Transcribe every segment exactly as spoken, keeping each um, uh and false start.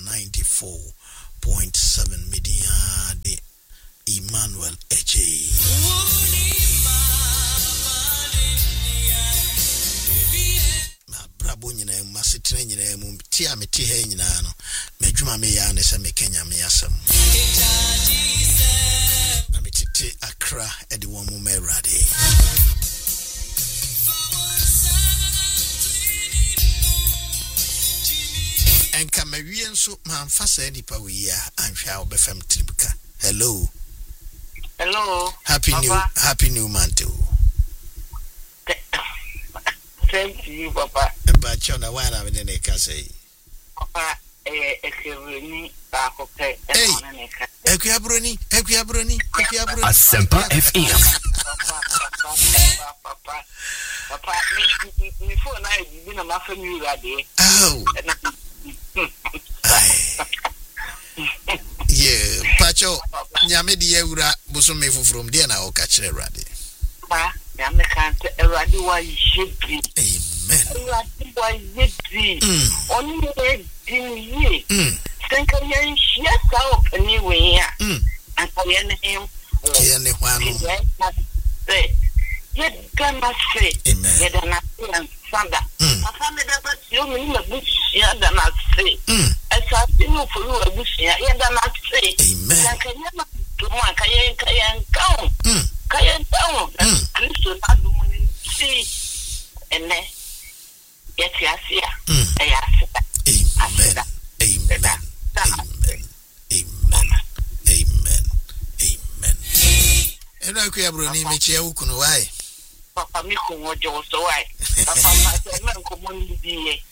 ninety-four point seven media de Emmanuel Eche. Brabo nyina masetre nyina mu ti a meti ha nyina no medwuma me ya ne se me Kenya me asem na metiti Accra e de won mu merade enka mawie nso mamfa sa nipa wi a anhwa obefam tribuka. Hello hello happy Papa. new happy new month. Thank you, Papa. But you're not one of the neka say. Papa, eh, Ekiabroni, Bakope, hey, Ekiabroni, Ekiabroni, Ekiabroni. Asempa F M. Papa, Papa, Papa, Papa, me, me, phone I been a muffin you that day. Oh, yeah, Pacho, Yamedi Eura, Busumefu from Diana or Catcher Radi. I can't already was jibby. Amen. Already was jibby. Only a day. Think I am yes out anyway. And I am him. Kiane Wano. Say, yet gonna say, yet an appearance, Sanda. I found it about you mean a bush here than I say. As I think for you a bush here than I say. Amen. I can never do one can count. Kayan down, Christo not doing see, and then get your fear. Amen. Amen. Amen. Amen. Amen. Amen. And I could have run in which you couldn't why. Papa Miko was just why. Papa, my community.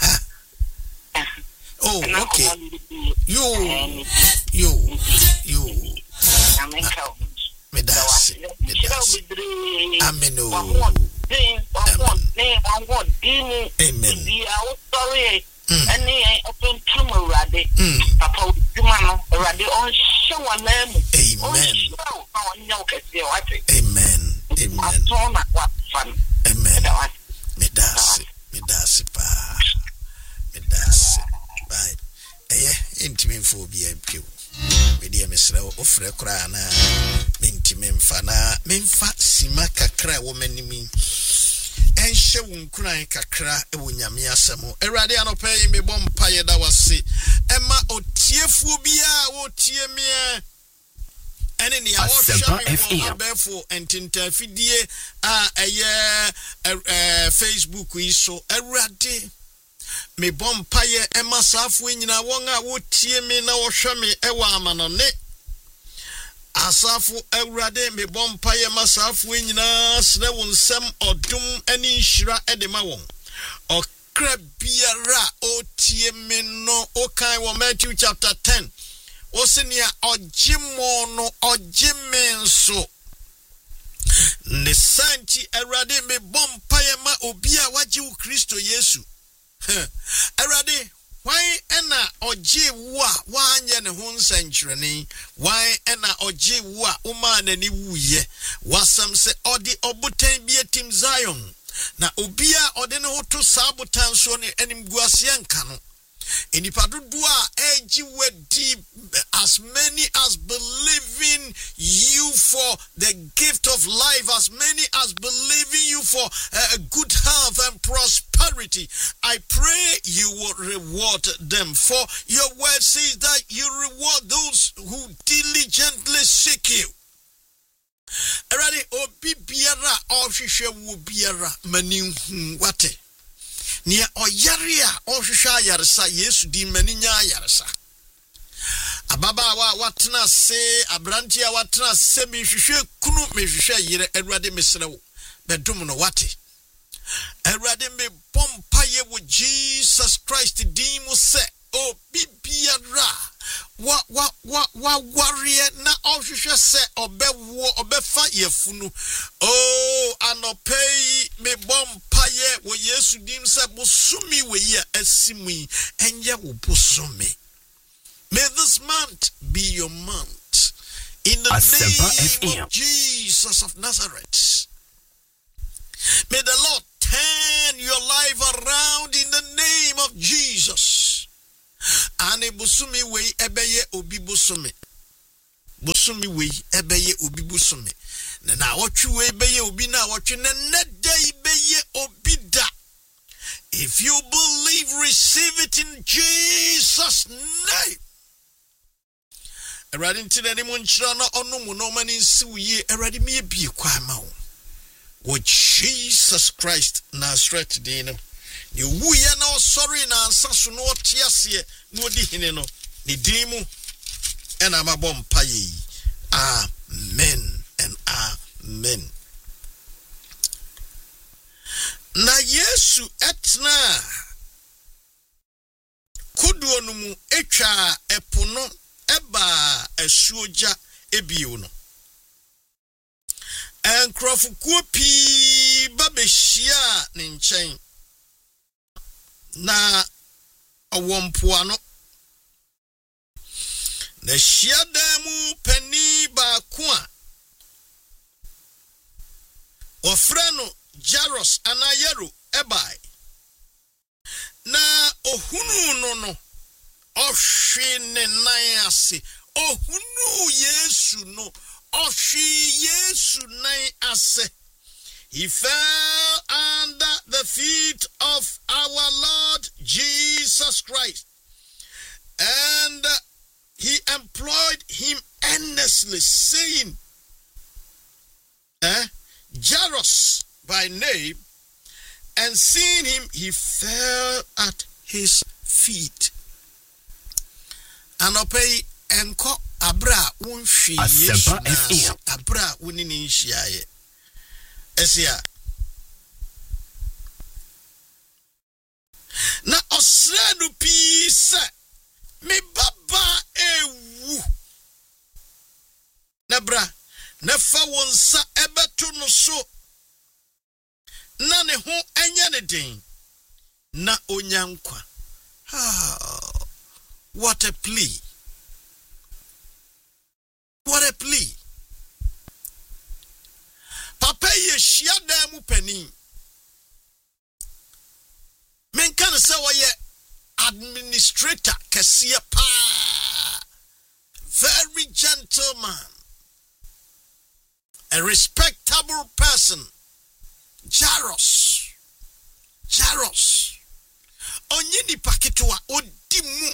Oh, okay. You, you, you. I'm in count. Medasi, medasi. Amen. Amen. Sorry. Any open tumor radi. Papa, Jumano, radi on show a name. Amen. Amen. Amen. Amen. Medasi, medasi pa. Medasi. Bye. Eh, intimate phobia pew. Media Misra ofre kra na menti memfa na memfa sima kakra wo manimi enhye wo nkran kakra e wo nyame asemo Erade anopa yi me bom paye da wase ema otiefu bia wo tie me ene ne awo hwe abefo entinta fidie a eye Facebook yi so Erade me bom paye ema safu nyina won a wo tie me na wo hwe me e wa amanone asafu Ewurade me bom paye masafu nyina sre won sem odum ani nhira e de ma won okra biara o tie me no o kan wo Matthew chapter ten o senia ogimo no ogime nso ne santi Ewurade me bom paye ma obi a waje wo Kristo Yesu Ewurade why ena oje wa wanye ne ho nsankyerene why ena oje wa uma na ni wuye wasam se odi obutan bi etim Zion na obia odi ne ho to sabotan so ne anim guase anka no enipa dodo a eji wedi as many as believing you for the gift of life, as many as believing you for uh, good health and prosperity. I pray you will reward them, for your word says that you reward those who diligently seek you. Already obi biara ohwehwe wo biara mani hu wate Nia oyare a ohwehwa yaresa Yesu di mani nya yaresa ababa wa watena se abranti a watena se mi hwehwe kunu me hwehwe yire Awurade mesrewo bedum no wate Awurade me bompa ye wo Jesus Christ di mu se o bibiara wa wa wa wa warrior na ohwehwe se obewo obefa yefunu oh anopei me bompa ye wo Yesu dim se bosumi we ye asimi enye wo bosumi. May this month be your month in the name of Jesus of Nazareth. May the Lord turn your life around in the name of Jesus. Ane busumi wei ebeye obi busumi. Busumi wei ebeye obi busumi. Na na watchu wei beye obi na watchu na nede beye obi da. If you believe, receive it in Jesus' name. Eradi ntine ni munchira na onu mu no mani nsiwye eradi me bie kwa ma wo. Wo Jesus Christ Nazareth din no. Ni wuye na osori na ansaso no otiase no odi hene no. Ni din mu ena mabɔ mpaye. Amen and amen. Na Yesu etna kuduo no mu etwa epono eba esuoja ebio no. Enkrɔfokuo pii babehia ne nkyɛn na ɔwɔmpoano na hyiada mu pani baako a wɔfrɛ no Jairus anayero ebai na ohunu no no ɔhwe ne nan ase ohunu Yesu no ɔhwe Yesu nan ase. He fell under the feet of our Lord Jesus Christ and he employed him earnestly, saying, eh, Jairus by name, and seeing him, he fell at his feet. And obey enko abra unshi Yesu abra unini nshiaye. Esia. Na osredu pisa me baba ewu. Na bra na fa wonsa ebeto no so. Na ne ho anya ne den. Na onyankwa. Ah, what a plea. What a plea. Papa ye shiada mu pani. Men kan se woye administrator kesiye pa. Very gentleman. A respectable person. Jairus. Jairus. Onyini pakitwa odimu.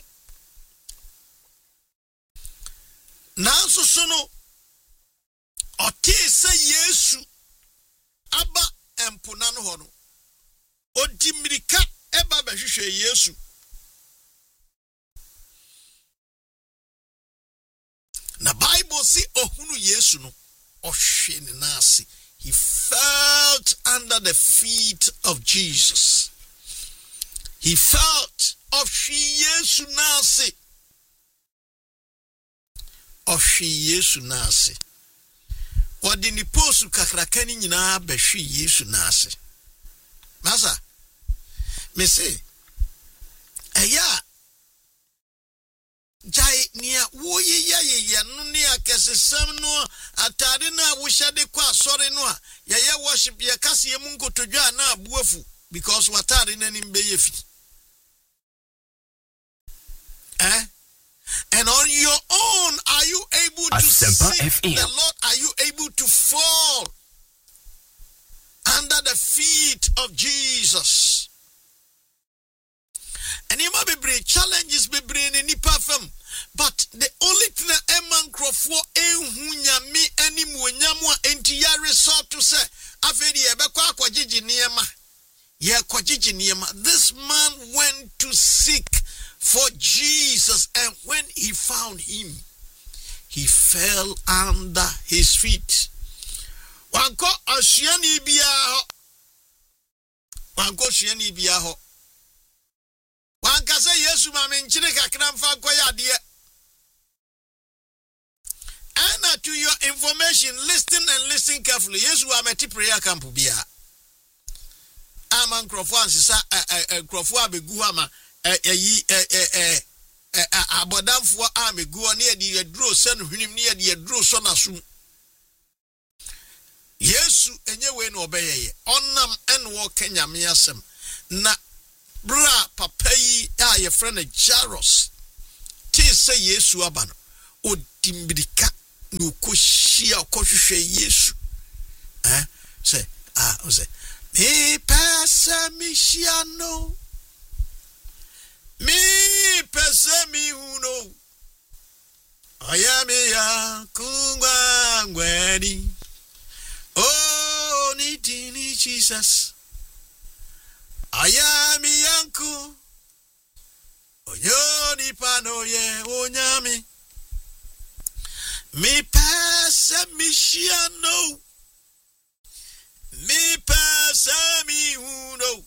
Nanso sono oti se Yesu aba empuna no ho no. Odimirika eba behwehwe Yesu. Na Bible si ohunu Yesu no ohwe ne nase. He felt under the feet of Jesus. He felt of Yesu nase. Of Yesu nase. Wadi ni posu kakrakani nyina behwe Yesu nase. Masa, me say, eya jai niya woye ya ye ya no ne akesesam no atade na wo hyade kwa asore no a ya ye worship ye kase ye mu nkotodwa na abuafu because watade na nim be yefi. Eh? And on your own, are you able to seek the Lord? Are you able to fall under the feet of Jesus? And you might be brave, challenges be brave in the but the only thing that a man crop for a hunyami any munyamwa enti resort to say, Afedi ebekwa kwa jiji niema. Ye kwa jiji niema. This man went to seek for Jesus, and when he found him, he fell under his feet. Wanko ashiani biyaho. Wanko ashiani biyaho. Wanka se Yesu mame nchine kakina mfanko ya diye. And to your information, listen and listen carefully. Yesu ameti prayer camp biya. Aman krofwan sisa krofwa beguha ma eh eh eh eh abodamfo amegu ne de yedro sen hwenim ne de yedro so naso. Yesu enye we no obeyeye onam enwo kanyame asem na bra papa yi a ye friend Jairus ti say Yesu aba no odimbirika no koshia kohwehwe Yesu eh say ah o say me pasa mi shiano me pasa mi uno ayame ya kungwa ngweni oh ni dini Jesus ayami yanku oyoni panoye onyami mi pasa mishiano mi pasa mi uno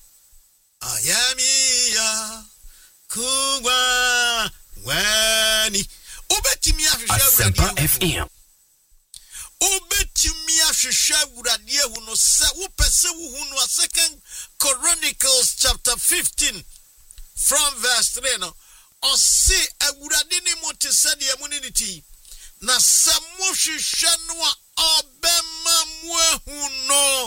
ayami ya kungwa wani obetimi ahwehwe F M obetimi ahwehwe awurade hu no se wo pese wo hu no second Chronicles chapter fifteen from verse three no o se awurade ni mo te se de amunity na samo hwehwe no a obema mo hu no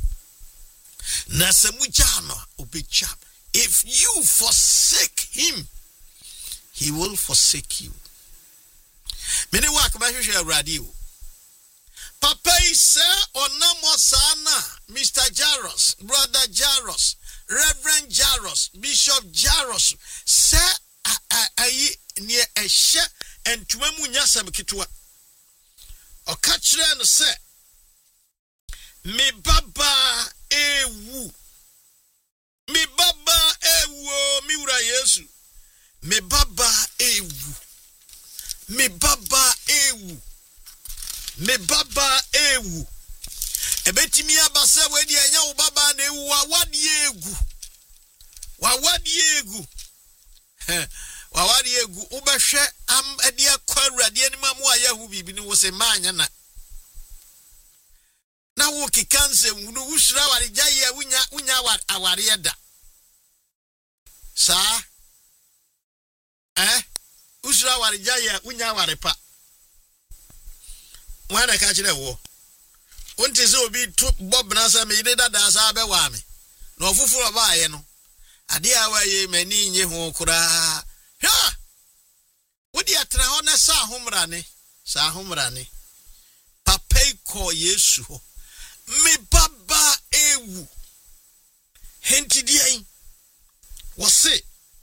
na samujano obecha. If you forsake him, he will forsake you. Many work by radio. Papa is onamo sana, Mister Jairus, Brother Jairus, Reverend Jairus, Bishop Jairus, say ayi near a she and tuamu nyasam kitwa. O kachre no say me baba ewu. Me baba ewu mi ura Yesu. Me baba ewu. Me baba ewu. Me baba ewu. Ebetimi abase wedi anya wo baba na ewu awadi egu. Wawadi egu. Wawadi egu ubehwe am ade akwa awurade anim amu ayahu bibi ni wo se manya na. Na wo kikanse wunu usura wari jaye wunya wunya awari eda. Sa eh usura wari jaye wunya wari pa. Mwana ka kire wo. Wonte se obi to bob na sa me yide dada sa be wa me. Na ofufuro ba aye no. Ade awa ye mani nye ho kura. Ha! Wodi atra ho na sa homra ne. Sa homra ne. Papa ko Yesu ho. Me baba ewu. Henti diai. Wase.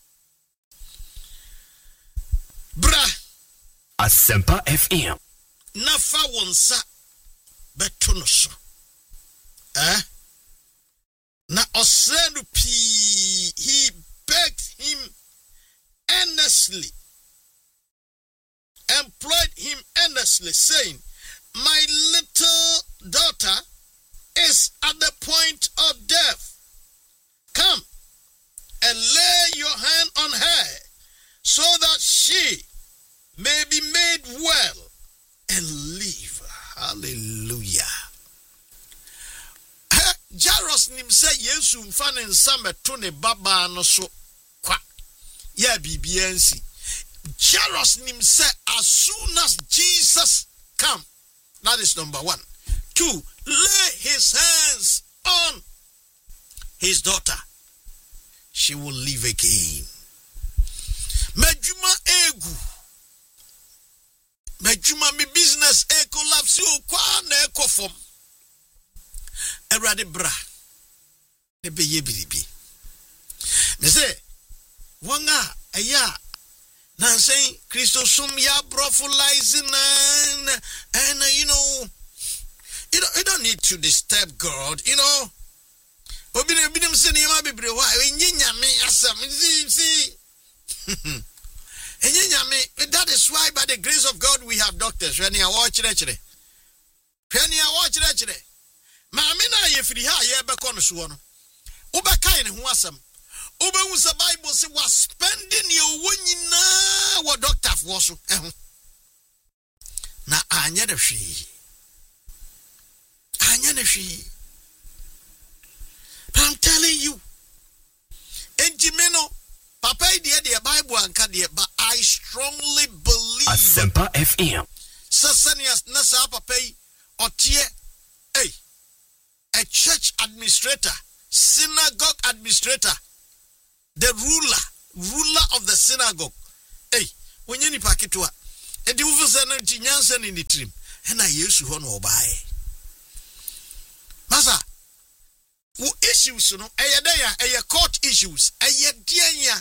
Bra. Asempa F M. Nafa wonsa beto no so. Eh? Na osenu pi. He begged him earnestly. Employed him earnestly, saying, my little daughter is at the point of death. Come and lay your hand on her so that she may be made well and live. Hallelujah. Jairus nim say Yesu mfa ne nsame to ne baba no so kwa. Ya bibiansi. Jairus nim say as soon as Jesus come. That is number one. Two, lay his hands on his daughter. She will live again. Majuma egu. Majuma mi business e collapse o kwa na e kofom. Erade bra. Ne beye biribi. Me say, wanga aya na say Christo sum ya brofulizing and and uh, you know you don't, you don't need to disturb God, you know. Obi na binim se ne ma bebre wa enyinya me asam see see. Enyinya me, that is why by the grace of God we have doctors. When you watch it actually. When you watch it actually. Ma me na ye firi ha ye be kono so no. Ubeka ne ho asam. Ube hu se Bible say was spending your wonyina wo doctor for so eh na anya de hwe. Anya de hwe. I'm telling you. Enjimeno papa idea the Bible anka de but I strongly believe Asempa F M. Sasanias na sa papa otie hey a church administrator, synagogue administrator, the ruler, ruler of the synagogue. Hey, when you nipa ketwa, e di ufu se na ti nyansa ni nitrim, e na Yesu ho no obae. Masa, wo issues no, e ye den ya, e ye court issues, e ye den ya.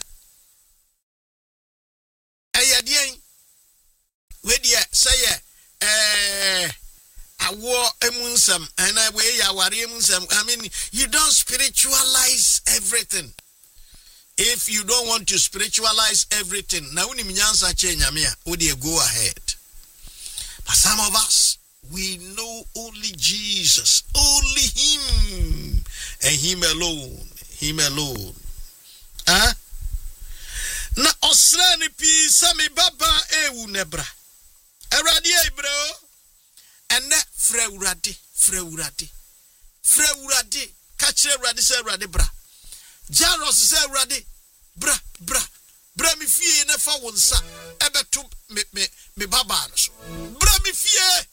E ye den. We die say eh awo emunsam and I way ya wari emunsam. I mean, you don't spiritualize everything. If you don't want to spiritualize everything, now we nyansa che nyamia, would you go ahead? But some of us, we know only Jesus, only him, and him alone, him alone. Huh? Na osrani pi sami baba ewu nebra. Eradi e bro. Ene freurade, freurade. Freurade. Kachre urade se urade bra. Jaros se urade. Bra, bra. Bra mi fie ne fa wonsa. Ebe tu me me me baba no so. Bra mi fie.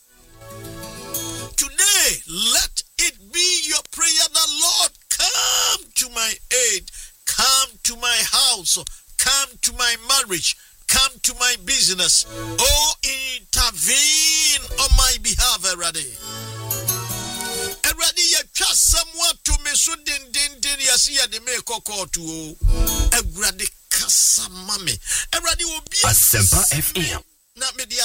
Today, let it be your prayer that Lord come to my aid. Come to my house. Come to my marriage. Come to my business. Oh, intervene on my behalf, Eradi. Eradi, you trust someone to me so din din din yasiya de me koko to Eradi kasa mami. Eradi will be Asempa F M. Na me